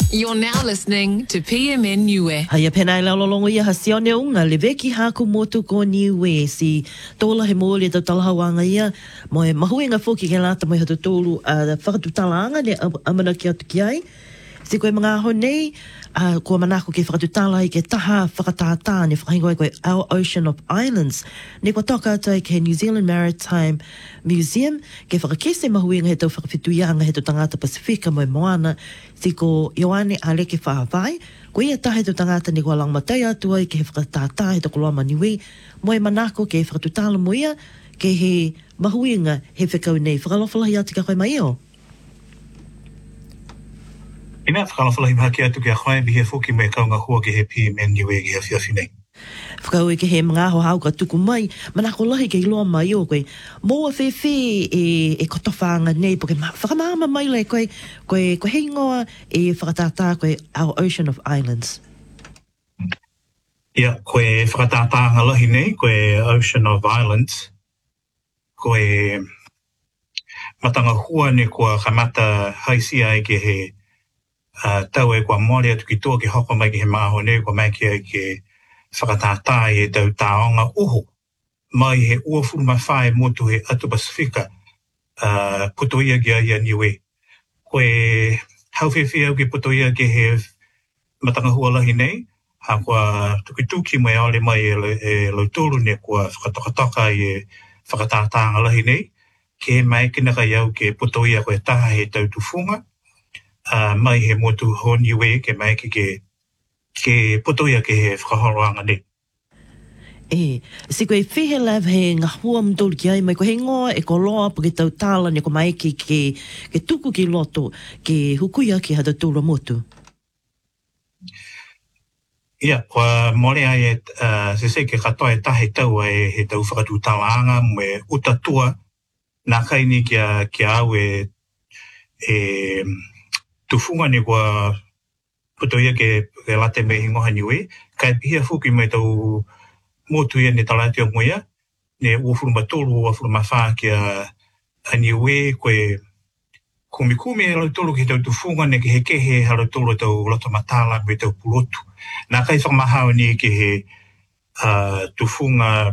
You're now listening to PMN Niue. Haia penai laulolongo ia hasione unga le veki haku motu ko Niue si tola he mōle tau talahawanga ia mo e mahuenga foki ke lata mai hatu tolu whakatutalaanga ne amana ki atu ki ai. Si koe mga aho nei, kua manako ke whakatutala i ke taha whakatātā ne whakahingoe koe Our Ocean of Islands. Ne kua toka atai ke New Zealand Maritime Museum, ke whakakese mahuenga he tau whakawhituianga he tau tangata Pasifika mo e Moana, si ko Ioane Aleke Whaavai, ko ia tahe tau tangata ne kua langmatai atua i ke he whakatātā he tau koloama niwi, mo e manako ke whakatutala mo ia, ke he mahuenga he whekau nei. Whakalofalahi ati ka koe mai o? Ina whakalawhalahi mahaki atu ki a whae bihe fuki me kaunga hua ki he PMN Niue ki he whiawhi nei. Whakau e ke he mga aho hau ka tuku mai, manako lahi ke iloa mai o koe. Moa whewhi e kotowhanga nei, po ke whakamaama mai le koe he ingoa e whakatātā koe Our Ocean of Islands. Ia, koe whakatātanga lahi nei, koe Ocean of Islands, koe matanga hua ne kua kamata haisi ai ke he tau e kua mōre atu ki toa ki hoko mai ki he māho nei, kua mai ki ai ke whakatātā e tau tāonga uho. Mai he ua furu mawhae motu he atu Pasifika, putoia ki ai a Niue. Koe hauwhewhi au ki putoia ki he matanga hua lahi nei, ha kua tuki mai aole mai e lautolu ne kua whakatokatoka i e whakatātanga lahi nei, ke mai kina kai au ke putoia koe taha he tau tufunga, mai he motu ho Niue ke mai ke putoia ke he whakahoroanga nei. E, si koe whihe lav he ngahua mtolu ki ai mai ko he ngoa e ko loa po ke tau tāla ne ko mai ke tuku ki loto ke hukuia ki hata tūra motu. Ia, kua mole ai se ke katoa e tahe tau ai he tau whakatutalaanga mo e utatua nā kaini ki au e tufunga ni kua putoia ke late me hingoha Niue, kai pihia fuki mai tau motu ia ne talati o moia, ne uafuru matolu, uafuru mawha ki a Niue, koe kumikumi e lautolu ki tau tufunga ne ke he kehe ha lautolu tau loto matala me tau pulotu. Nā kai whakamahao ni ke he tufunga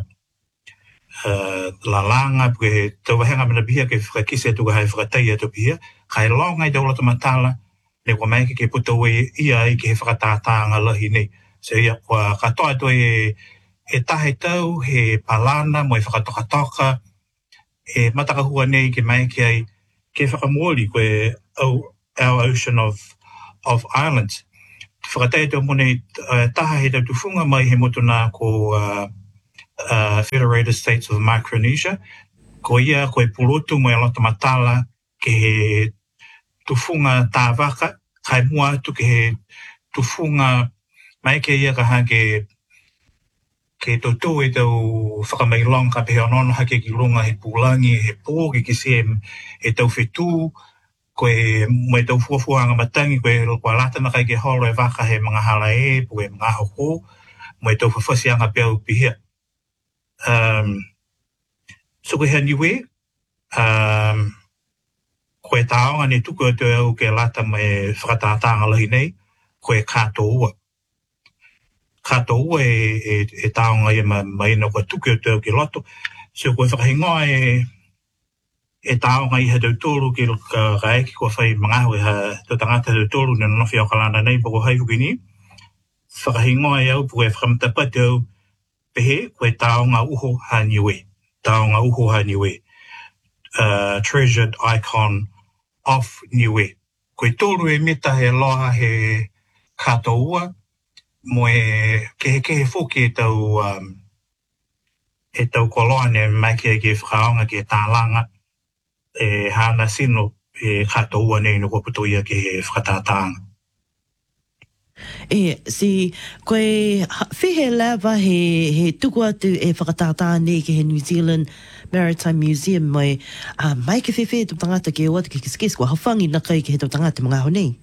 lalanga, ke he tau wahenga mana pihia ke whakakise atu ka hai whakatai atu pihia, kai longa i tau loto matala, ne kua mai ke putoe ia i ke he whakatātanga lahi nei. So ia, kua katoa atu e tahe tau, he palana, mo e whakatokatoka, e matakahua nei ke mai ke ai, ke whakamori koe Our Ocean of Islands. Whakatai atu mone taha he tau tufunga mai he motuna ko Federated States of Micronesia. Ko ia, koe pulotu mo e loto matala ke he tufunga tāwaka, kai mua atu ke he tufunga mai ke ia kaha ke tautou e tau whakamailong ka pehe onono hake ki runga he pūlangi, he pō, ke kisi e tau whetū, koe mo e tau fuafuanga matangi, koe latana kai ke holo e waka he mga hala po e mga hoko, mo e tau whawhasianga pia upihia. So koe hea Niue, koe tāonga ne tuku atu au ke lata mai whakatātanga lahi nei, koe kātoua. Kātoua e tāonga ia mai no koe tuku atu au ke loto. So koe whakahingoa e tāonga i hatau tōru ki ka eki koe whai mangahu e tau tangata hatau tōru na nofi au kalana nei poko haifuki ni. Whakahingoa e au koe whakamatapati au pehe koe tāonga uho ha Niue. Tāonga uho ha Niue. Treasured icon of Niue. Koe tōru e mita he loa he kātoua, mo e kehe fuki e tau koloa ne mai ke whakaonga ke tālanga e hana sino e kātoua nei no koputoia ke he whakatātanga. E, si koe whihe lava he tuku atu e whakatātā nei ke he New Zealand Maritime Museum mai ke whewhe tu tangata ke o atu ke kiskis kua hawhangi na kai ke he tu tangata mga aho nei.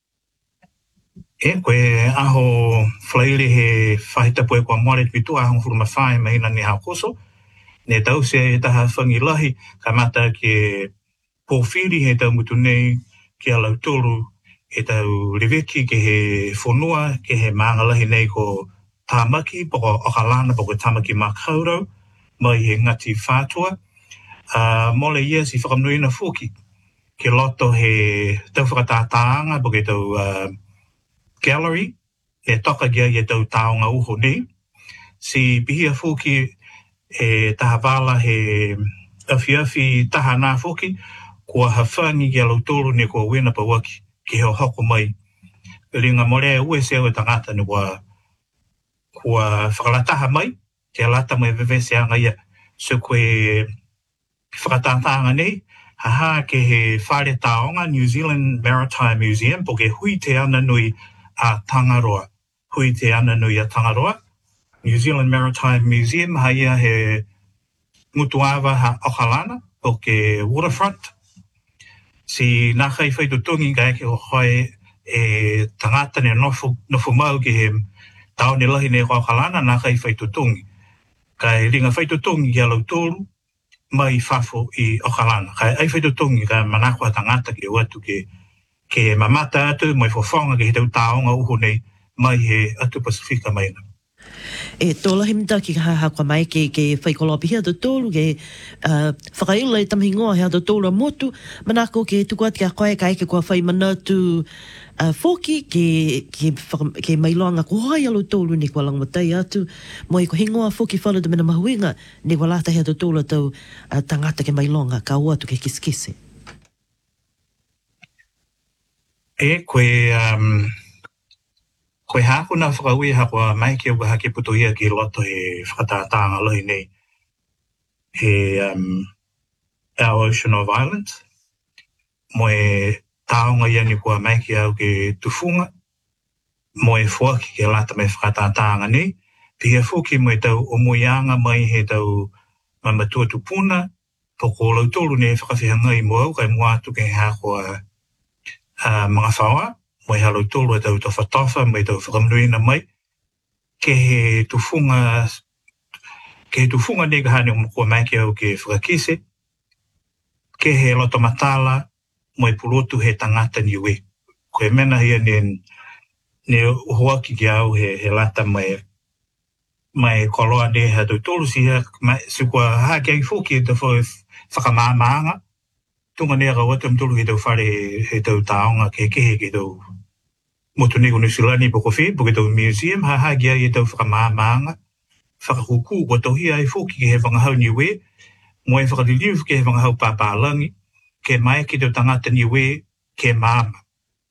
E, koe aho whalaile he whahitapu e kua moare tukitu ahong furu mawhae mai na ni hao koso. Ne tau se e taha whangi lahi ka mata ke pōwhiri he tau mutu nei ki a lautolu e tau leweki ke he whonua, ke he maangalahi nei ko tāmaki, poko okalana, poko tāmaki makaurau, mai he ngati whātua. Mole ia si whakamuina fuki, ke loto he tau whakatātāanga, poko e tau gallery, e toka gia e tau taonga uho nei. Si pihia fuki e tahawala he awhiawhi taha nā fuki, kua hawhangi ki alau tōru ne kua wena pa waki, ki heo hoko mai. Ringa more ue se au e tangata ni kua whakalataha mai, ke alata mai vevese anga ia. So koe whakatātanga nei, haha ke he whare taonga New Zealand Maritime Museum, po ke hui te ana nui a Tangaroa. Hui te ana nui a Tangaroa. New Zealand Maritime Museum, haia he mutuawa ha Okalana, po ke waterfront. Si nā kai whaitutungi ka eke o hoi e tangata ne nofu mau ki he tau ne lahi ne Okalana, nā kai whaitutungi. Kai ringa whaitutungi ki alau tōru, mai whafo i Okalana. Kai ai whaitutungi ka manakua tangata ki watu ke mamata atu, mai whawhonga ki he tau taonga uhu nei, mai he atu Pasifika mai na. E tōla himta ki ka haka mai ke whaikolopi hea to tōru ke whakaila e tamhingoa hea to tōru a motu manako ke tukuat ke a koe ka eke kua whai manatu whoki ke mailoanga ko hai alo tōru ni kua langmatai atu mo e ko hingoa whoki whala mena mahuinga ni kua lata hea to tōru tau tangata ke mailonga ka ua tu ke kiskise. E koe haku nā whakaui hakua mai ki au hake puto ia ki loto he whakatātanga lohi nei. He Our Ocean of Islands. Mo e taonga ia ni kua mai ki au ke tufunga. Mo e fuaki ke lata mai whakatātanga nei. Pia fuki mo e tau omuianga mai he tau mamatua tupuna. Poko lau tolu ne whakawhihangai mo au kai mua atu ke hakua mga whaua. Mo e halo tolu e tau tofa, mo e tau whakamunuina mai, ke he tufunga ne ka hane o kua mai ki au ke whakakise, ke he loto matala, mo e pulotu he tangata ni ue. Koe mena hia ne uhoaki ki au he lata mai koloa ne ha tau tolu si kua hake ai fuki e tau whakamāmaanga, tunga nea ka wata mtulu he tau whare he tau taonga ke kehe ke tau motu New Zealand poko whi, poko tau museum, ha gia e tau whakamāmaanga, whakakuku, wa tau hia ai fuki ke he wangahau niwe, mo e whakaliliu ke he wangahau pāpālangi, ke mai ke tau tangata niwe ke māma.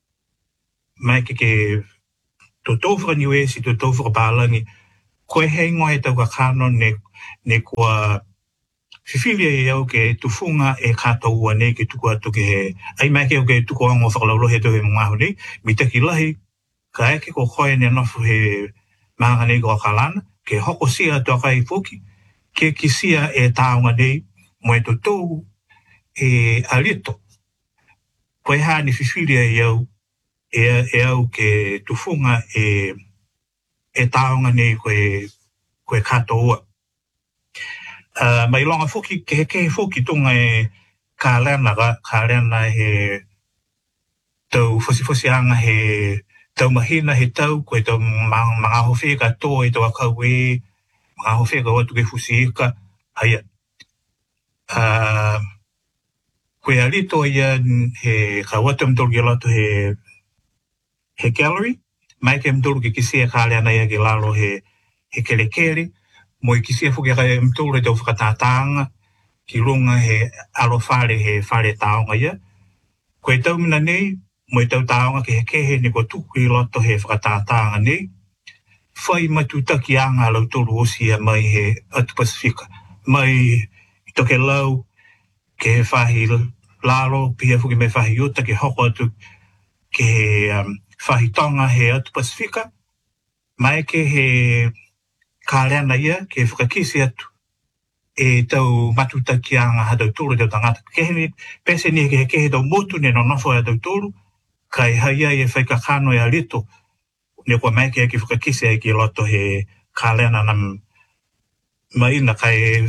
Mai ke tau tōwhaka niwe si tau tōwhaka pālangi, koe hei ngoa e tau ka kano ne kua whiwhilia e au ke tufunga e kātaua nei ke tuku atu ke he, ai mai ke au ke tuku ango whakalaulohe tau he mungahu nei, mi taki lahi, ka eke ko koe ne nofu he maanga nei ko Okalana, ke hoko sia atu akai fuki, ke kisia e taonga nei, mo e tō e alito. Koe haa ni whiwhilia e au, e au ke tufunga e taonga nei koe kātaua. Mai longa fuki, ke fuki tunga e kālena he tau whasiwhasianga he tau mahina he tau, koe tau mga howheka tō e tau akau e, mga howheka watu ke fusi eka, haia. Koe alito ia he ka watu mtolu ke lato he gallery, mai ke mtolu ke kisia kālena ia ke lalo he kelekere, mo i kisia fuki kai mtolu e tau whakatātanga, ki runga he alo whare he whare taonga ia. Koe tau mina nei, mo i tau taonga ke he kehe ni ko tuku i loto he whakatātanga nei. Whai matutaki anga lau tolu osia mai he atu Pasifika. Mai i toke lau ke he whahi lalo, pia fuki me whahi uta ke hoko atu ke he whahi tonga he atu Pasifika. Mai ke he kāreana ia, ke whakakisi atu, e tau matutaki anga ha tau tūru tau tangata. Kehe pese ni ke he tau motu ne no nofo ha tau tūru, kai haia e whaikakano e alito, ne kua mai ke whakakisi e ki loto he kāreana nam maina, kai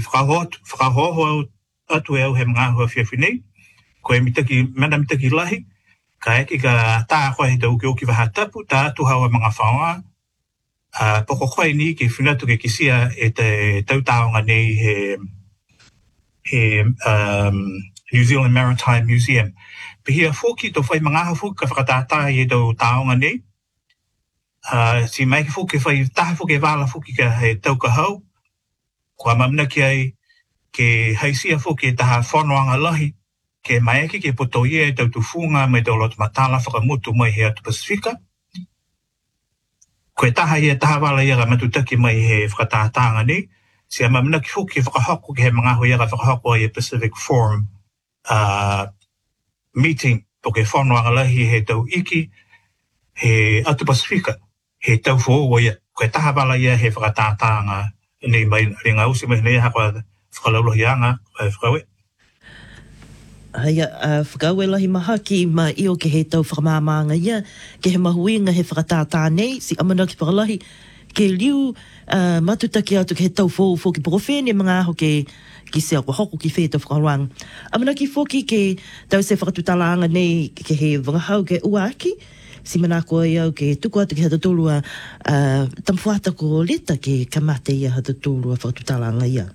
whakahoho atu e au he mga hua whiawhinei, koe mena mitaki lahi, Ka eki ka tā koe he tau ki oki waha tapu, tā atu hawa mga whaoa. Poko koe ni ki whinatu ke kisia e te tautaonga nei he New Zealand Maritime Museum. Pihia whoki to whai mangaha whoki ka whakatātai e tau taonga nei. Si mai ki whoki whai taha whoki e wala whoki ka he tauka hau. Kua mamna ki ai ke haisia whoki e taha whonoanga lahi. Ke mai eki ke poto ia e tau tufunga me tau lotu matala whakamutu mai he atu Pasifika. Koe taha ia taha wala ia ka matutaki mai he whakatātanga nei. Si ama mina ki whuki whakahoko ki he mga hui ia ka whakahoko ai e Pacific Forum meeting po ke whonoanga lahi he tau iki he atu Pasifika he tau whoa ia. Koe taha wala ia he whakatātanga nei mai ringa usi mai nei hako whakalaulohi anga whakawe. Haia, whakaue lahi maha ki ma io ke he tau whakamāmanga ia, ke he mahuinga he whakatātā nei, si amana ki whakalahi, ke liu matutaki atu ke he tau whō ki porowhene mga aho ke se ako hoko ki whē tau whakaroang. Amana ki whoki ke tau se whakatutalaanga nei ke he wangahau ke uaki, si mana koe iau ke tuku atu ke hatatulua tamwhata ko leta ke kamate ia hatatulua whakatutalaanga ia.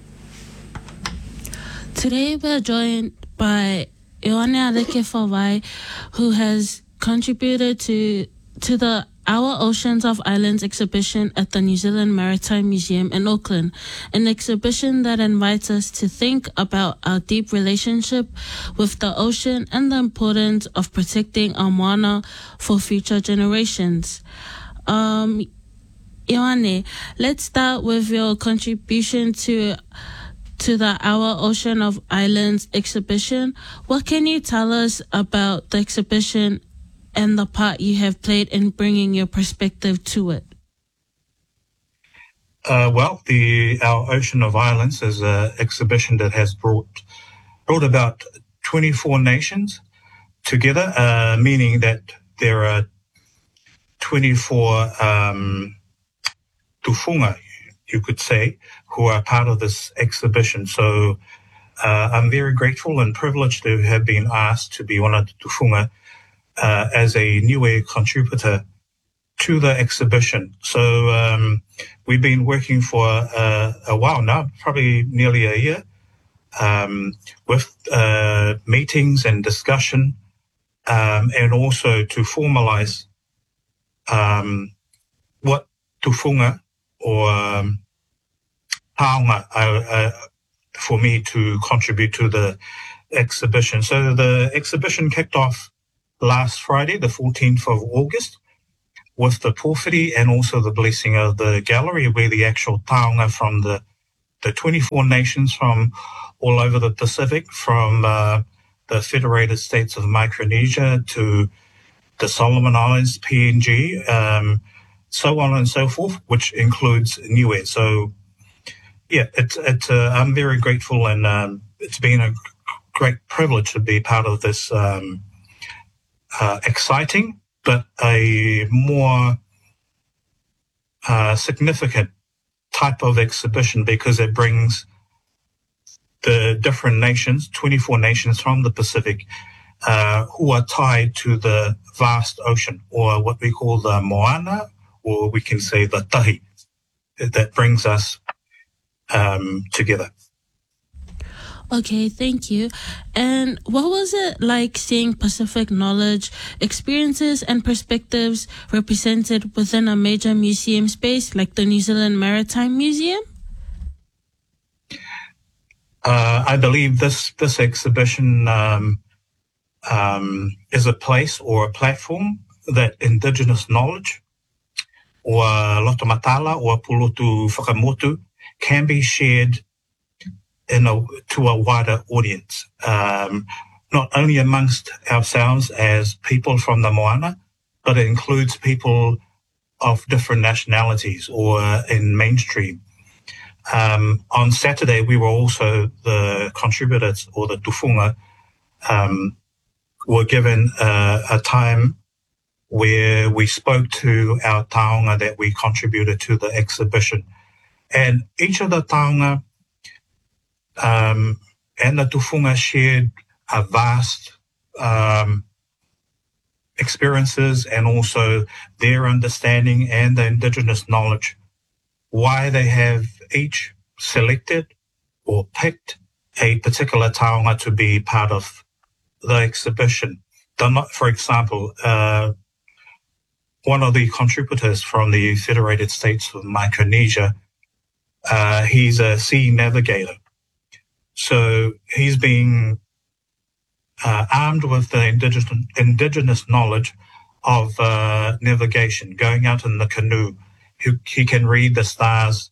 Today we're joined by Ioane Areke Whawai, who has contributed to the Our Oceans of Islands exhibition at the New Zealand Maritime Museum in Auckland, an exhibition that invites us to think about our deep relationship with the ocean and the importance of protecting our moana for future generations. Ioane, let's start with your contribution to the Our Ocean of Islands exhibition. What can you tell us about the exhibition and the part you have played in bringing your perspective to it? Well, Our Ocean of Islands is an exhibition that has brought about 24 nations together, meaning that there are 24 tufunga, you could say, who are part of this exhibition. So I'm very grateful and privileged to have been asked to be one of the tufunga as a Niue contributor to the exhibition. So we've been working for a while now, probably nearly a year, with meetings and discussion, and also to formalize what tufunga or taonga for me to contribute to the exhibition. So the exhibition kicked off last Friday, the 14th of August, with the porphyry and also the blessing of the gallery, where the actual taonga from the 24 nations from all over the Pacific, from the Federated States of Micronesia to the Solomon Islands, PNG, so on and so forth, which includes Niue. So, yeah, I'm very grateful, and it's been a great privilege to be part of this exciting, but a more significant type of exhibition, because it brings the different nations, 24 nations from the Pacific, who are tied to the vast ocean, or what we call the moana, or we can say the tahi, that brings us together. Okay, thank you. And what was it like seeing Pacific knowledge, experiences, and perspectives represented within a major museum space like the New Zealand Maritime Museum? I believe this exhibition is a place or a platform that Indigenous knowledge, or loto matala, or pulutu whakamotu, can be shared to a wider audience, not only amongst ourselves as people from the moana, but it includes people of different nationalities or in mainstream. On Saturday, we were also the contributors, or the tufunga, were given a time where we spoke to our taonga that we contributed to the exhibition. And each of the taonga and the tufunga shared a vast experiences and also their understanding and the Indigenous knowledge, why they have each selected or picked a particular taonga to be part of the exhibition. For example, one of the contributors from the Federated States of Micronesia, he's a sea navigator. So he's being armed with the indigenous knowledge of navigation, going out in the canoe. He can read the stars,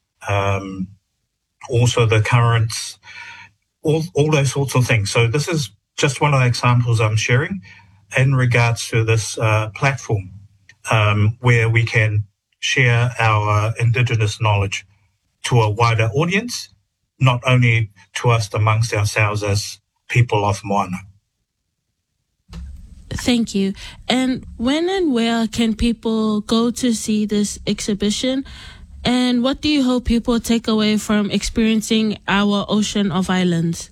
also the currents, all those sorts of things. So this is just one of the examples I'm sharing in regards to this platform, where we can share our indigenous knowledge to a wider audience, not only to us amongst ourselves as people of Moana. Thank you. And when and where can people go to see this exhibition? And what do you hope people take away from experiencing our ocean of islands?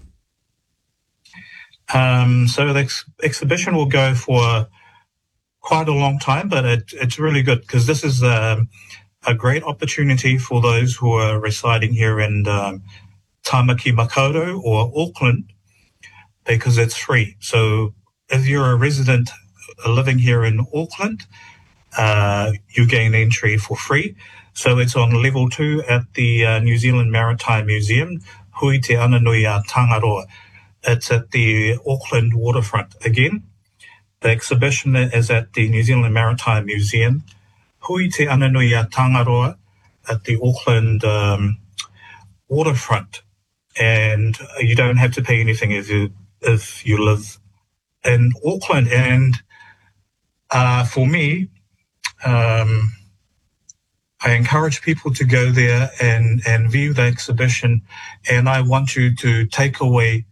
So the exhibition will go for quite a long time, but it's really good because this is a great opportunity for those who are residing here in Tamaki Makaurau or Auckland, because it's free. So if you're a resident living here in Auckland, you gain entry for free. So it's on level 2 at the New Zealand Maritime Museum, Hui Te Ananui a Tangaroa. It's at the Auckland waterfront again. The exhibition is at the New Zealand Maritime Museum, Hui Te Ananui a Tangaroa, at the Auckland waterfront. And you don't have to pay anything if you live in Auckland. And for me, I encourage people to go there and view the exhibition. And I want you to take away,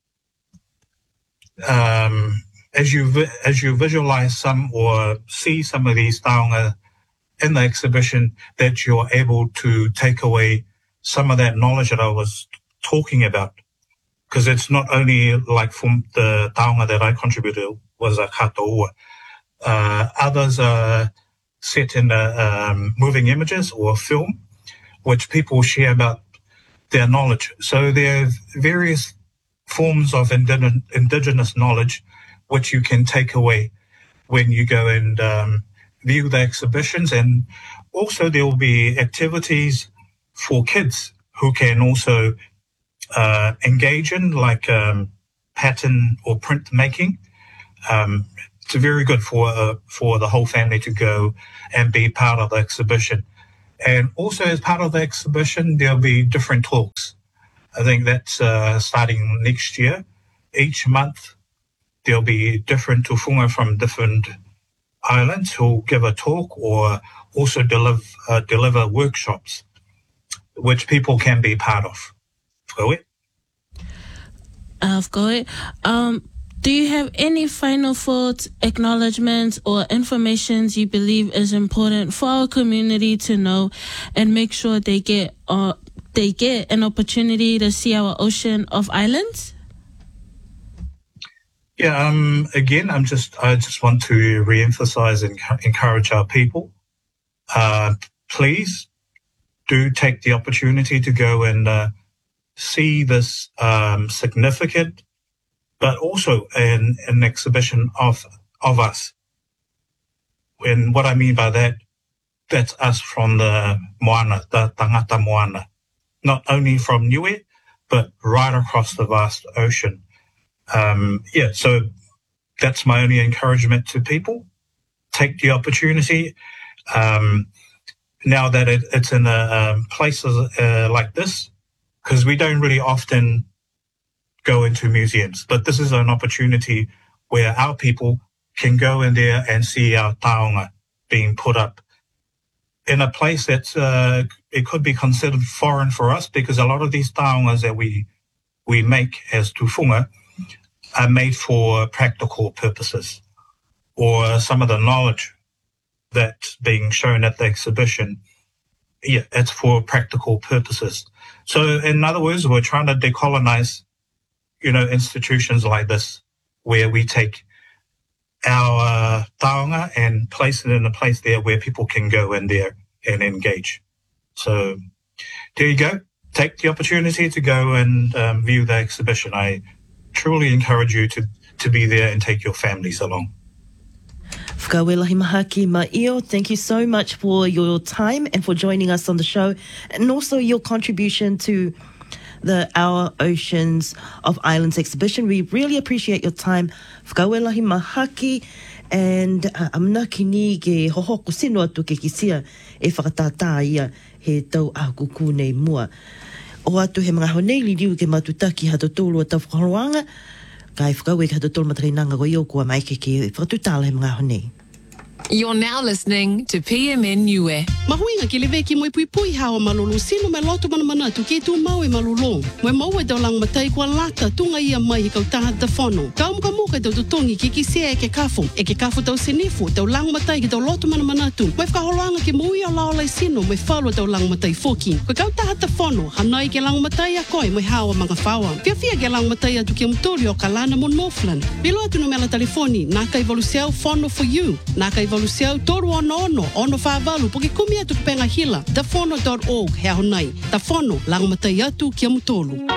as you visualize some or see some of these taonga in the exhibition, that you're able to take away some of that knowledge that I was talking about. Because it's not only like from the taonga that I contributed was a katoa. Others are set in moving images or film, which people share about their knowledge. So there are various forms of indigenous knowledge which you can take away when you go and view the exhibitions. And also there will be activities for kids who can also engage in, like pattern or print making. It's very good for the whole family to go and be part of the exhibition. And also as part of the exhibition, there'll be different talks. I think that's starting next year. Each month, there'll be different tufunga from different islands who'll give a talk or also deliver workshops, which people can be part of. Do you have any final thoughts, acknowledgements, or information you believe is important for our community to know and make sure they get an opportunity to see our ocean of islands? Yeah, again, I just want to re-emphasize and encourage our people. Please do take the opportunity to go and see this significant, but also an exhibition of us. And what I mean by that, that's us from the Moana, the Tangata Moana, not only from Niue, but right across the vast ocean. So that's my only encouragement to people. Take the opportunity. Now that it's in places like this, because we don't really often go into museums, but this is an opportunity where our people can go in there and see our taonga being put up in a place that's it could be considered foreign for us, because a lot of these taongas that we make as tufunga are made for practical purposes, or some of the knowledge that's being shown at the exhibition, it's for practical purposes. So in other words, we're trying to decolonize, institutions like this, where we take our taonga and place it in a place there where people can go in there and engage. So there you go. Take the opportunity to go and view the exhibition. I truly encourage you to be there and take your families along. Whakawelahi mahaki Ma'io, thank you so much for your time and for joining us on the show, and also your contribution to the Our Oceans of Islands exhibition. We really appreciate your time. Whakawelahi mahaki, and amna kini ke hohoko sino atu ke kisia e whakatata ia he tau akuku nei mua. O atu he mga honei li liu ke matutaki hatotolo a tau whakaroanga, kai whakawe ka hatotolo matarinanga ko i o kua mai ke whakatutala he mga honei. You're now listening to PMN Niue. Mahuinga ki lewe ki moe pui hawa malolo sino me loto mana manatu ki tu mau e malolo. Moe mau e dau lang matai kua lata tunga ia mai hi kau taha ta whono. Kau muka muka tau tutongi ki sea e ke kafu tau sinifu, tau lang matai ki tau loto mana manatu. Moe whakaholanga ki mui o laolai sino moe whalua tau lang matai foki. Koe kau taha ta whono, hanai ke lang matai a koe moe hawa mga whawa. Fia ke lang matai atu ki mturi o Kalana mo Northland. Bilo atu no mela telefoni, naka evoluciao whono for you. Naka evoluciao toru ono whavalu poke kumi atu penga hila. Tafono.org hea honai. Tafono lang matai atu ki mtolu.